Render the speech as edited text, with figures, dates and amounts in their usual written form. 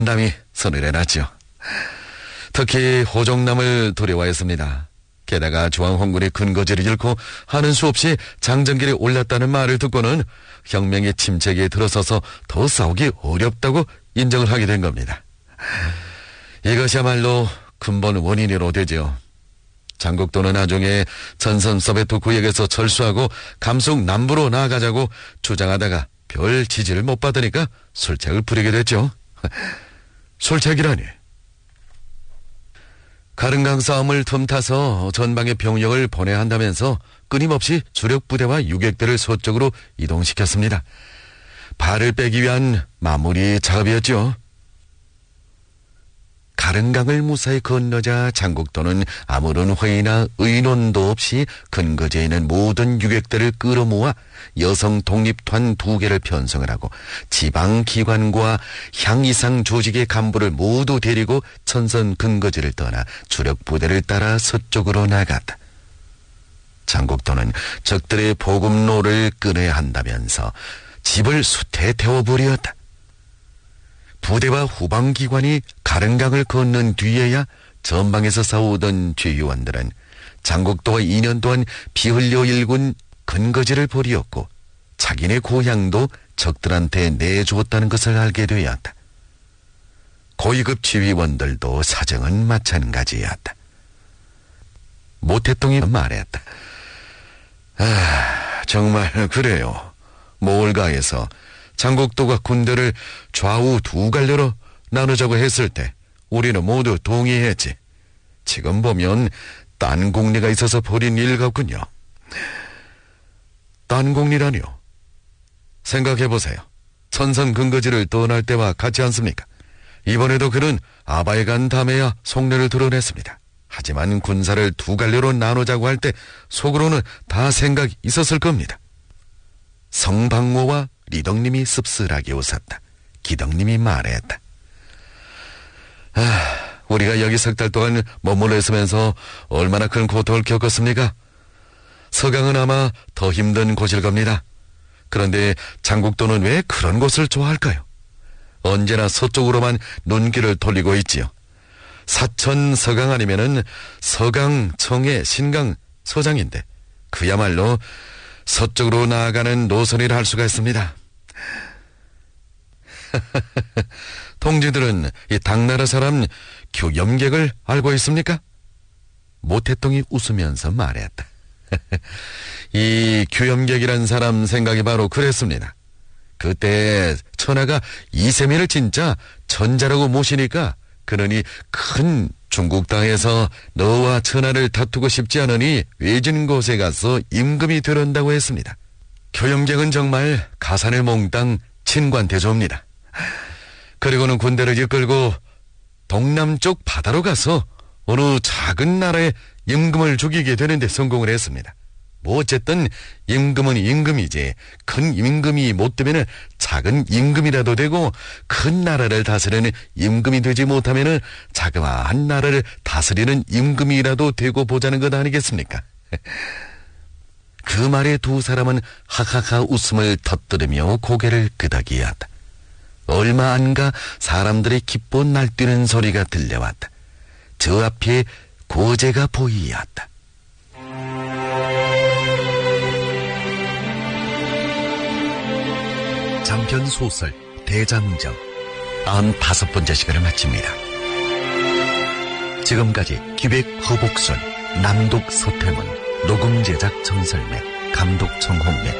담이 서늘해놨죠. 특히 호종남을 두려워했습니다. 게다가 주황홍군의 근거지를 잃고 하는 수 없이 장정길에 올랐다는 말을 듣고는 혁명의 침체기에 들어서서 더 싸우기 어렵다고 인정을 하게 된 겁니다. 이것이야말로 근본 원인으로 되죠. 장국도는 나중에 전선 소베트 구역에서 철수하고 감속 남부로 나아가자고 주장하다가 별 지지를 못 받으니까 술책을 부리게 됐죠. 술책이라니. 가른강 싸움을 틈타서 전방에 병력을 보내야 한다면서 끊임없이 주력 부대와 유격대를 서쪽으로 이동시켰습니다. 발을 빼기 위한 마무리 작업이었죠. 가른강을 무사히 건너자 장국도는 아무런 회의나 의논도 없이 근거지에 있는 모든 유격대를 끌어모아 여성 독립团 2개를 편성을 하고 지방기관과 향이상 조직의 간부를 모두 데리고 천선 근거지를 떠나 주력 부대를 따라 서쪽으로 나갔다. 장국도는 적들의 보급로를 끊어야 한다면서 집을 숯에 태워버렸다. 부대와 후방기관이 가른강을 건넌 뒤에야 전방에서 싸우던 죄의원들은 장국도와 2년 동안 피 흘려 일군 근거지를 버리었고 자기네 고향도 적들한테 내주었다는 것을 알게 되었다. 고위급 지휘원들도 사정은 마찬가지였다. 모태똥이 말했다. 정말 그래요. 모을가에서 장국도가 군대를 좌우 2갈래로 나누자고 했을 때 우리는 모두 동의했지. 지금 보면 딴 공리가 있어서 벌인 일 같군요. 딴 공리라뇨? 생각해보세요. 천선 근거지를 떠날 때와 같지 않습니까? 이번에도 그는 아바에 간 다음에야 속내를 드러냈습니다. 하지만 군사를 2갈래로 나누자고 할 때 속으로는 다 생각이 있었을 겁니다. 성방모와 리덕님이 씁쓸하게 웃었다. 기덕님이 말했다. 우리가 여기 석 달 동안 머물러 있으면서 얼마나 큰 고통을 겪었습니까? 서강은 아마 더 힘든 곳일 겁니다. 그런데 장국도는 왜 그런 곳을 좋아할까요? 언제나 서쪽으로만 눈길을 돌리고 있지요. 사천 서강 아니면은 서강, 청해, 신강, 서장인데 그야말로 서쪽으로 나아가는 노선이라 할 수가 있습니다. 동지들은 이 당나라 사람 규염객을 알고 있습니까? 모태똥이 웃으면서 말했다. 이 규염객이란 사람 생각이 바로 그랬습니다. 그때 천하가 이세민을 진짜 천자라고 모시니까 그러니 큰 중국 땅에서 너와 천하를 다투고 싶지 않으니 외진 곳에 가서 임금이 되란다고 했습니다. 규염객은 정말 가산을 몽땅 친관대조입니다. 그리고는 군대를 이끌고 동남쪽 바다로 가서 어느 작은 나라에 임금을 죽이게 되는데 성공을 했습니다. 뭐 어쨌든 임금은 임금이지 큰 임금이 못 되면은 작은 임금이라도 되고 큰 나라를 다스리는 임금이 되지 못하면은 자그마한 나라를 다스리는 임금이라도 되고 보자는 것 아니겠습니까? 그 말에 두 사람은 하하하 웃음을 터뜨리며 고개를 끄덕이었다. 얼마 안 가 사람들의 기뻐 날뛰는 소리가 들려왔다. 저 앞에 고제가 보이었다. 장편 소설 대장정 95번째 시간을 마칩니다. 지금까지 기획 허복순, 남독 서태문, 녹음 제작 정설매, 감독 정홍래,